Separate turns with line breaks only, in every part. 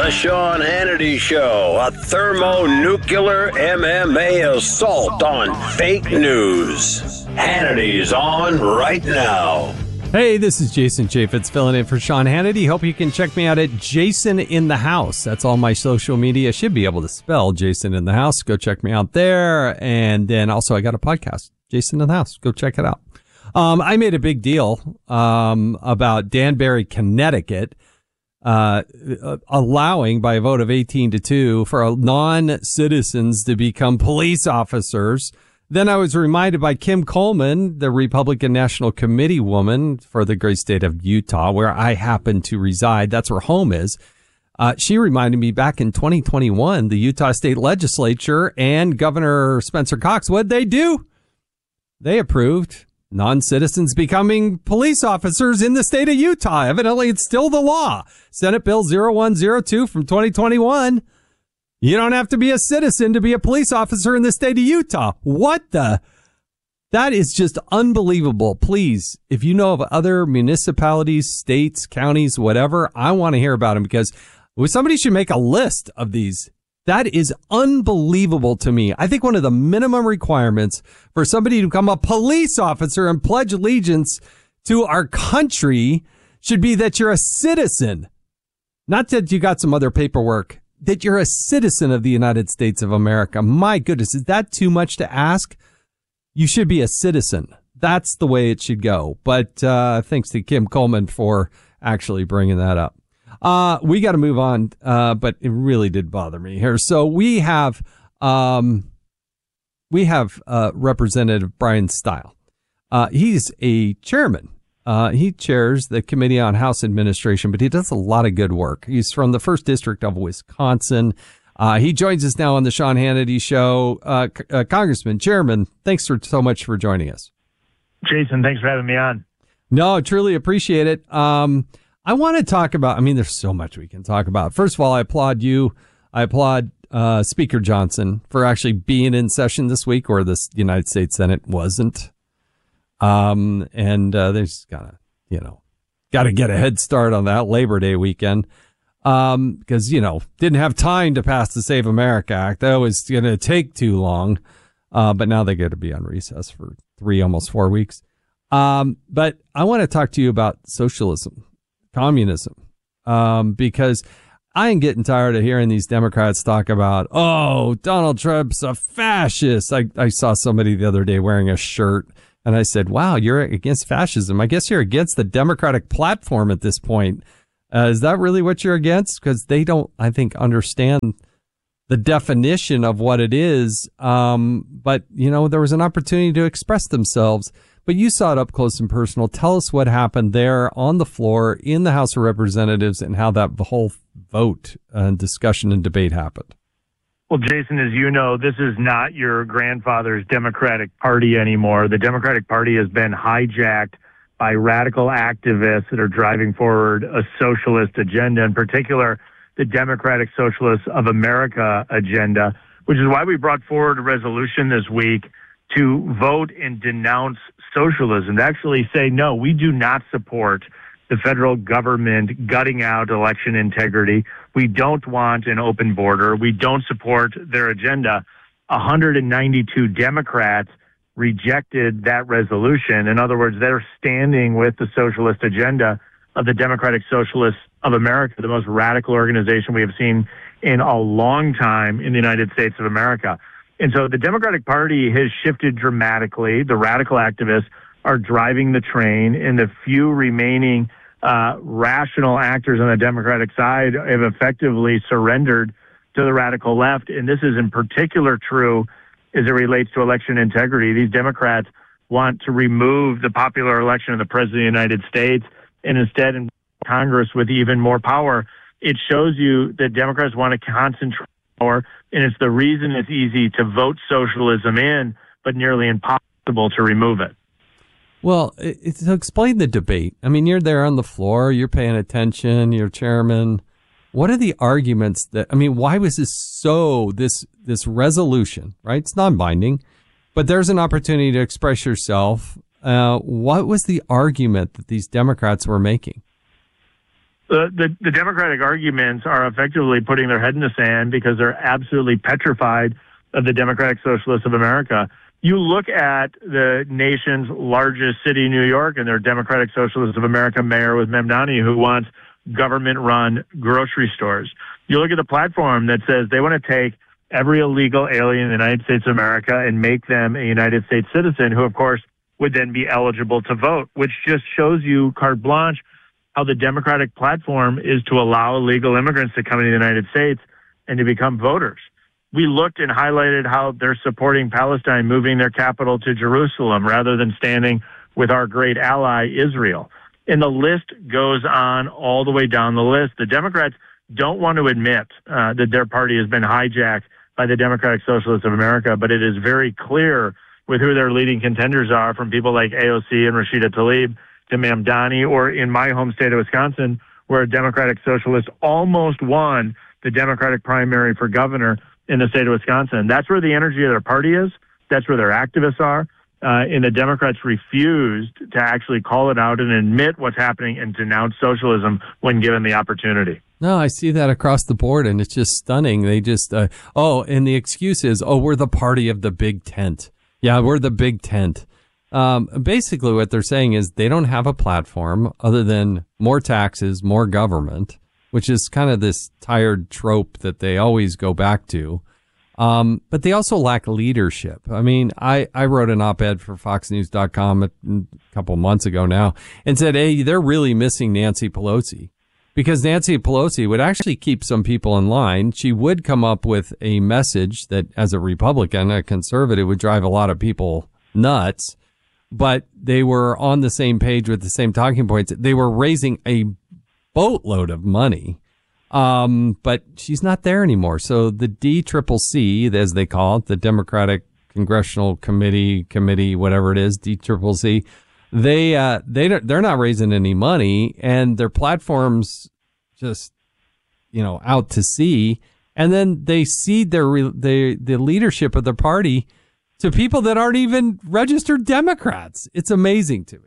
The Sean Hannity Show, a thermonuclear MMA assault on fake news. Hannity's on right now.
Hey, this is Jason Chaffetz filling in for Sean Hannity. Hope you can check me out at Jason in the House. That's all my social media. Should be able to spell Jason in the House. Go check me out there. And then also I got a podcast, Jason in the House. Go check it out. I made a big deal about Danbury, Connecticut, allowing by a vote of 18-2 for non-citizens to become police officers. Then I was reminded by Kim Coleman, the Republican National Committee woman for the great state of Utah, where I happen to reside. That's where home is. She reminded me back in 2021, the Utah State Legislature and Governor Spencer Cox, what'd they do? They approved non-citizens becoming police officers in the state of Utah. Evidently, it's still the law. Senate Bill 0102 from 2021. You don't have to be a citizen to be a police officer in the state of Utah. What the? That is just unbelievable. Please, if you know of other municipalities, states, counties, whatever, I want to hear about them because somebody should make a list of these. That is unbelievable to me. I think one of the minimum requirements for somebody to become a police officer and pledge allegiance to our country should be that you're a citizen. Not that you got some other paperwork. That you're a citizen of the United States of America. My goodness, is that too much to ask? You should be a citizen. That's the way it should go. But thanks to Kim Coleman for actually bringing that up. We got to move on, but it really did bother me here. So we have Representative Brian Stile. He's a chairman. He chairs the Committee on House Administration, but he does a lot of good work. He's from the 1st District of Wisconsin. He joins us now on the Sean Hannity Show. Congressman, Chairman, thanks so much for joining us.
Jason, thanks for having me on.
No, truly appreciate it. I want to talk about, there's so much we can talk about. First of all, I applaud you. I applaud Speaker Johnson for actually being in session this week, or the United States Senate wasn't. There's gotta get a head start on that Labor Day weekend. Because, didn't have time to pass the Save America Act. That was going to take too long. But now they get to be on recess for almost 4 weeks. But I want to talk to you about socialism, communism, because I am getting tired of hearing these Democrats talk about, Donald Trump's a fascist. I saw somebody the other day wearing a shirt. And I said, wow, you're against fascism. I guess you're against the Democratic platform at this point. Is that really what you're against? Because they don't, I think, understand the definition of what it is. But, there was an opportunity to express themselves. But you saw it up close and personal. Tell us what happened there on the floor in the House of Representatives and how that whole vote and discussion and debate happened.
Well, Jason, as you know, this is not your grandfather's Democratic Party anymore. The Democratic Party has been hijacked by radical activists that are driving forward a socialist agenda, in particular, the Democratic Socialists of America agenda, which is why we brought forward a resolution this week to vote and denounce socialism, to actually say, no, we do not support the federal government gutting out election integrity. We don't want an open border. We don't support their agenda. 192 Democrats rejected that resolution. In other words, they're standing with the socialist agenda of the Democratic Socialists of America, the most radical organization we have seen in a long time in the United States of America. And so the Democratic Party has shifted dramatically. The radical activists are driving the train, and the few remaining rational actors on the Democratic side have effectively surrendered to the radical left. And this is in particular true as it relates to election integrity. These Democrats want to remove the popular election of the President of the United States and instead in Congress with even more power. It shows you that Democrats want to concentrate power, and it's the reason it's easy to vote socialism in, but nearly impossible to remove it.
Well, to explain the debate, you're there on the floor, you're paying attention, you're chairman. What are the arguments why was this resolution, right? It's non-binding, but there's an opportunity to express yourself. What was the argument that these Democrats were making?
The Democratic arguments are effectively putting their head in the sand because they're absolutely petrified of the Democratic Socialists of America. You look at the nation's largest city, New York, and their Democratic Socialists of America mayor with Mamdani, who wants government-run grocery stores. You look at the platform that says they want to take every illegal alien in the United States of America and make them a United States citizen, who, of course, would then be eligible to vote, which just shows you carte blanche how the Democratic platform is to allow illegal immigrants to come into the United States and to become voters. We looked and highlighted how they're supporting Palestine, moving their capital to Jerusalem rather than standing with our great ally, Israel. And the list goes on all the way down the list. The Democrats don't want to admit that their party has been hijacked by the Democratic Socialists of America, but it is very clear with who their leading contenders are, from people like AOC and Rashida Tlaib to Mamdani, or in my home state of Wisconsin, where a Democratic Socialist almost won the Democratic primary for governor in the state of Wisconsin. That's where the energy of their party is. That's where their activists are. And the Democrats refused to actually call it out and admit what's happening and denounce socialism when given the opportunity.
No, I see that across the board, and it's just stunning. They just, and the excuse is, we're the party of the big tent. Yeah, we're the big tent. Basically what they're saying is they don't have a platform other than more taxes, more government, which is kind of this tired trope that they always go back to. But they also lack leadership. I mean, I wrote an op-ed for FoxNews.com a couple months ago now and said, hey, they're really missing Nancy Pelosi, because Nancy Pelosi would actually keep some people in line. She would come up with a message that, as a Republican, a conservative, would drive a lot of people nuts. But they were on the same page with the same talking points. They were raising a boatload of money. But she's not there anymore. So the DCCC, as they call it, the Democratic Congressional Committee, whatever it is, DCCC, they're not raising any money, and their platform's just, out to sea. And then they cede the leadership of the party to people that aren't even registered Democrats. It's amazing to me.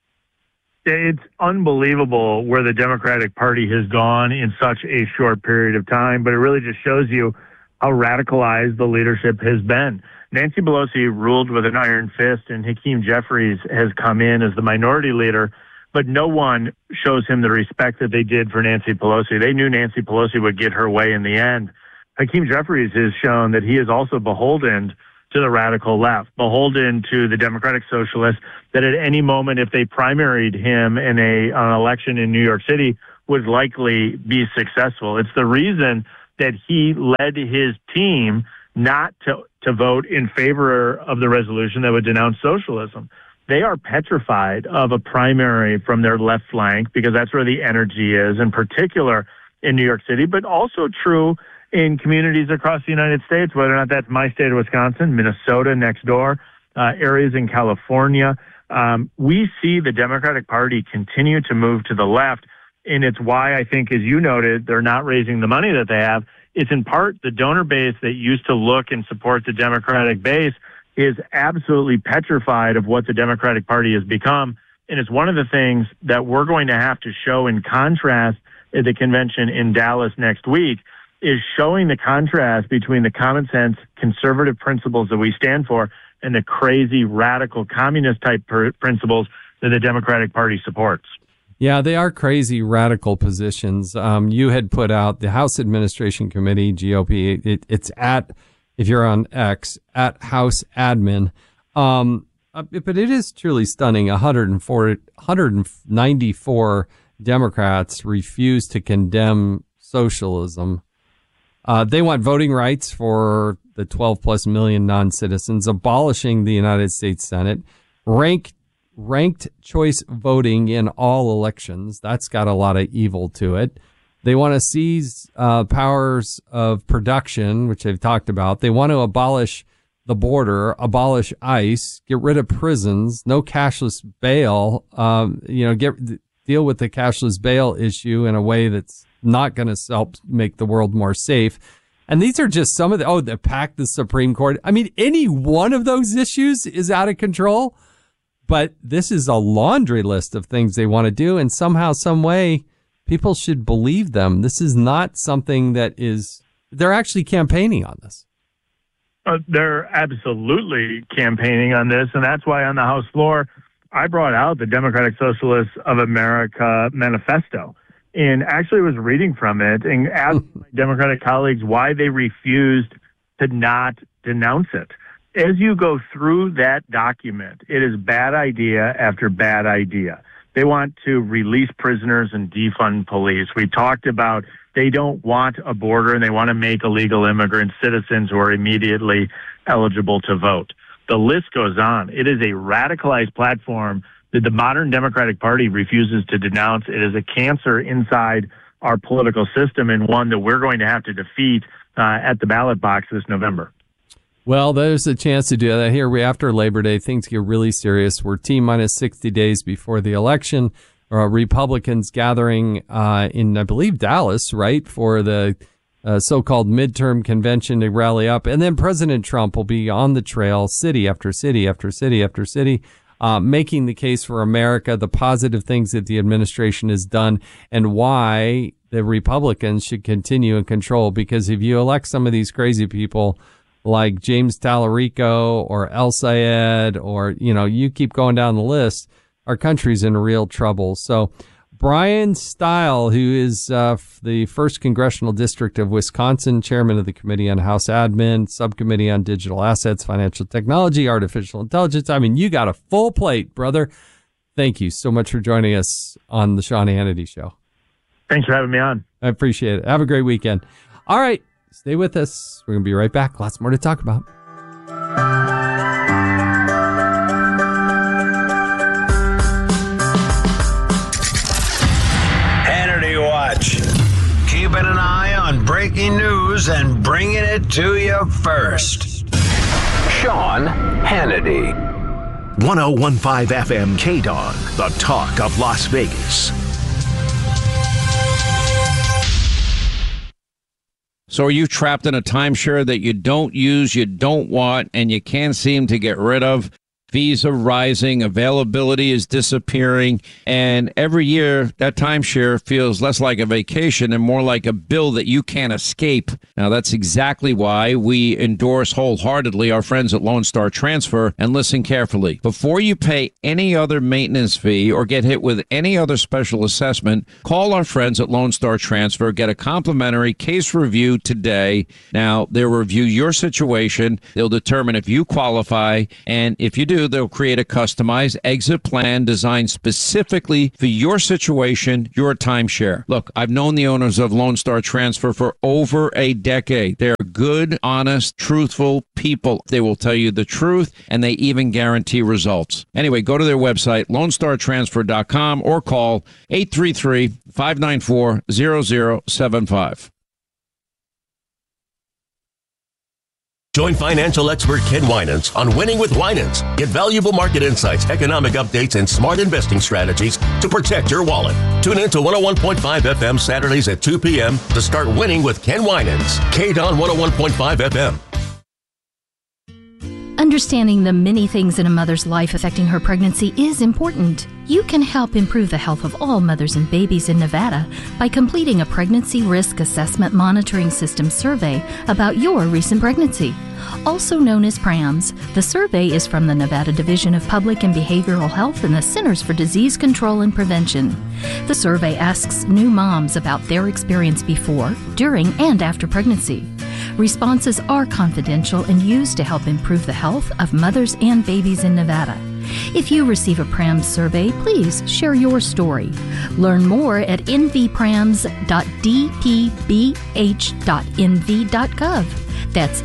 It's unbelievable where the Democratic Party has gone in such a short period of time, but it really just shows you how radicalized the leadership has been. Nancy Pelosi ruled with an iron fist, and Hakeem Jeffries has come in as the minority leader, but no one shows him the respect that they did for Nancy Pelosi. They knew Nancy Pelosi would get her way in the end. Hakeem Jeffries has shown that he is also beholden to the radical left, beholden to the Democratic Socialists, that at any moment, if they primaried him in an election in New York City, would likely be successful. It's the reason that he led his team not to vote in favor of the resolution that would denounce socialism. They are petrified of a primary from their left flank because that's where the energy is, in particular in New York City, but also true in communities across the United States, whether or not that's my state of Wisconsin, Minnesota next door, areas in California. We see the Democratic Party continue to move to the left, and it's why I think, as you noted, they're not raising the money that they have. It's in part the donor base that used to look and support the Democratic base is absolutely petrified of what the Democratic Party has become, and it's one of the things that we're going to have to show in contrast at the convention in Dallas next week, is showing the contrast between the common sense conservative principles that we stand for and the crazy radical communist type principles that the Democratic Party supports.
Yeah, they are crazy radical positions. You had put out the House Administration Committee, GOP. It's at, if you're on X, at House Admin. But it is truly stunning. 194 Democrats refuse to condemn socialism. They want voting rights for the 12 plus million non-citizens, abolishing the United States Senate, ranked choice voting in all elections. That's got a lot of evil to it. They want to seize powers of production, which they've talked about. They want to abolish the border, abolish ICE, get rid of prisons, no cashless bail, deal with the cashless bail issue in a way that's not going to help make the world more safe. And these are just some of the pack the Supreme Court. I mean, any one of those issues is out of control, but this is a laundry list of things they want to do. And somehow, some way, people should believe them. This is not something that is, they're actually campaigning on this.
They're absolutely campaigning on this, and that's why on the House floor, I brought out the Democratic Socialists of America manifesto and actually was reading from it and asked my Democratic colleagues why they refused to not denounce it. As you go through that document, it is bad idea after bad idea. They want to release prisoners and defund police. We talked about they don't want a border and they want to make illegal immigrants citizens who are immediately eligible to vote. The list goes on. It is a radicalized platform that the modern Democratic Party refuses to denounce. It is a cancer inside our political system and one that we're going to have to defeat at the ballot box this November.
Well, there's a chance to do that. Here, after Labor Day, things get really serious. We're T-minus 60 days before the election. Republicans gathering in, I believe, Dallas, right, for the so-called midterm convention to rally up. And then President Trump will be on the trail, city after city after city after city, making the case for America, the positive things that the administration has done, and why the Republicans should continue in control. Because if you elect some of these crazy people like James Tallarico or El Sayed, or, you keep going down the list, our country's in real trouble. So Brian Stile, who is the 1st Congressional District of Wisconsin, chairman of the Committee on House Admin, Subcommittee on Digital Assets, Financial Technology, Artificial Intelligence. I mean, you got a full plate, brother. Thank you so much for joining us on the Sean Hannity Show.
Thanks for having me on.
I appreciate it. Have a great weekend. All right. Stay with us. We're going to be right back. Lots more to talk about.
Hannity Watch. Keeping an eye on breaking news and bringing it to you first. Sean Hannity.
1015 FM KDON, the talk of Las Vegas.
So are you trapped in a timeshare that you don't use, you don't want, and you can't seem to get rid of? Fees are rising, availability is disappearing, and every year that timeshare feels less like a vacation and more like a bill that you can't escape. Now, that's exactly why we endorse wholeheartedly our friends at Lone Star Transfer, and listen carefully. Before you pay any other maintenance fee or get hit with any other special assessment, call our friends at Lone Star Transfer, get a complimentary case review today. Now, they'll review your situation, they'll determine if you qualify, and if you do, they'll create a customized exit plan designed specifically for your situation, your timeshare. Look, I've known the owners of Lone Star Transfer for over a decade. They're good, honest, truthful people. They will tell you the truth, and they even guarantee results. Anyway, go to their website, LoneStarTransfer.com, or call 833-594-0075.
Join financial expert Ken Winans on Winning with Winans. Get valuable market insights, economic updates, and smart investing strategies to protect your wallet. Tune in to 101.5 FM Saturdays at 2 p.m. to start winning with Ken Winans. KDON 101.5 FM.
Understanding the many things in a mother's life affecting her pregnancy is important. You can help improve the health of all mothers and babies in Nevada by completing a Pregnancy Risk Assessment Monitoring System survey about your recent pregnancy. Also known as PRAMS, the survey is from the Nevada Division of Public and Behavioral Health and the Centers for Disease Control and Prevention. The survey asks new moms about their experience before, during, and after pregnancy. Responses are confidential and used to help improve the health of mothers and babies in Nevada. If you receive a PRAMS survey, please share your story. Learn more at nvprams.dpbh.nv.gov. That's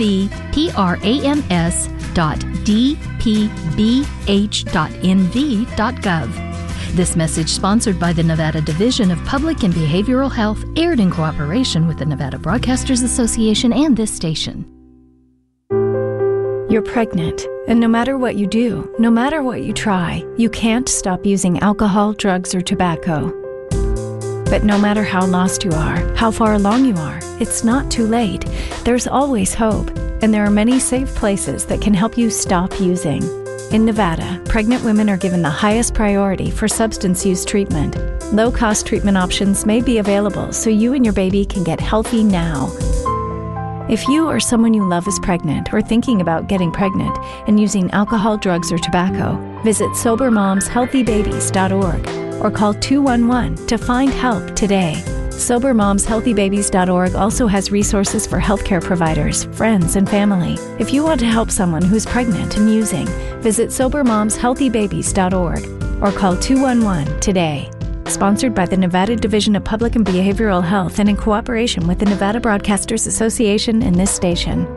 nvprams.dpbh.nv.gov. This message, sponsored by the Nevada Division of Public and Behavioral Health, aired in cooperation with the Nevada Broadcasters Association and this station.
You're pregnant, and no matter what you do, no matter what you try, you can't stop using alcohol, drugs, or tobacco. But no matter how lost you are, how far along you are, it's not too late. There's always hope, and there are many safe places that can help you stop using. In Nevada, pregnant women are given the highest priority for substance use treatment. Low-cost treatment options may be available so you and your baby can get healthy now. If you or someone you love is pregnant or thinking about getting pregnant and using alcohol, drugs, or tobacco, visit SoberMomsHealthyBabies.org or call 211 to find help today. SoberMomsHealthyBabies.org also has resources for healthcare providers, friends, and family. If you want to help someone who's pregnant and using, visit SoberMomsHealthyBabies.org or call 211 today. Sponsored by the Nevada Division of Public and Behavioral Health and in cooperation with the Nevada Broadcasters Association and this station.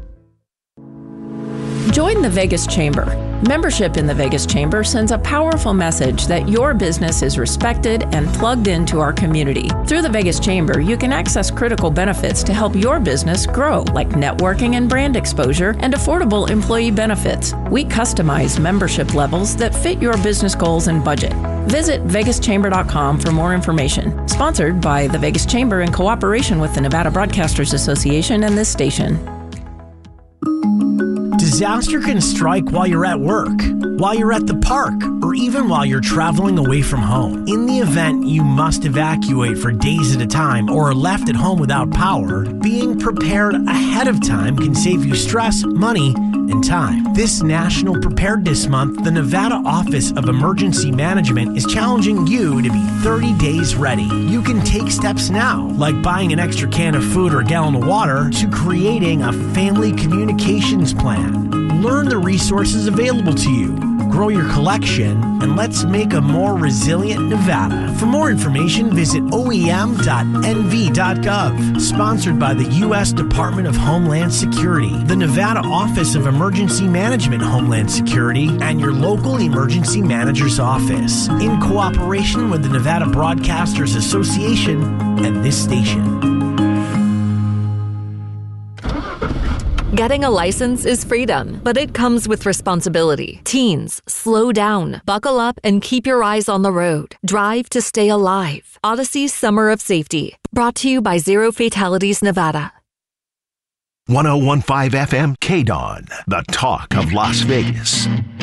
Join the Vegas Chamber. Membership in the Vegas Chamber sends a powerful message that your business is respected and plugged into our community. Through the Vegas Chamber, you can access critical benefits to help your business grow, like networking and brand exposure and affordable employee benefits. We customize membership levels that fit your business goals and budget. Visit vegaschamber.com for more information. Sponsored by the Vegas Chamber in cooperation with the Nevada Broadcasters Association and this station.
Disaster can strike while you're at work, while you're at the park, or even while you're traveling away from home. In the event you must evacuate for days at a time or are left at home without power, being prepared ahead of time can save you stress, money, and time. This National Preparedness Month, the Nevada Office of Emergency Management is challenging you to be 30 days ready. You can take steps now, like buying an extra can of food or gallon of water, to creating a family communications plan. Learn the resources available to you, grow your collection, and let's make a more resilient Nevada. For more information, visit oem.nv.gov. Sponsored by the U.S. Department of Homeland Security, the Nevada Office of Emergency Management Homeland Security, and your local emergency manager's office, in cooperation with the Nevada Broadcasters Association and this station.
Getting a license is freedom, but it comes with responsibility. Teens, slow down, buckle up, and keep your eyes on the road. Drive to stay alive. Odyssey's Summer of Safety. Brought to you by Zero Fatalities Nevada.
101.5 FM KDON, the talk of Las Vegas.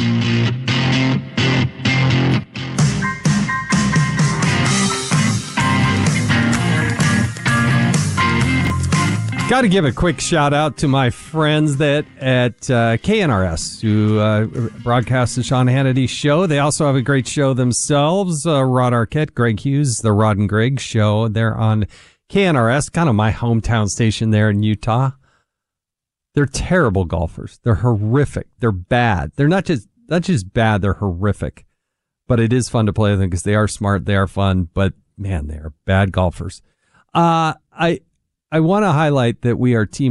Got to give a quick shout out to my friends at KNRS who broadcast the Sean Hannity show. They also have a great show themselves. Rod Arquette, Greg Hughes, the Rod and Greg show. They're on KNRS, kind of my hometown station there in Utah. They're terrible golfers. They're horrific. They're bad. They're not just bad. They're horrific. But it is fun to play with them because they are smart. They are fun. But man, they are bad golfers. I want to highlight that we are Team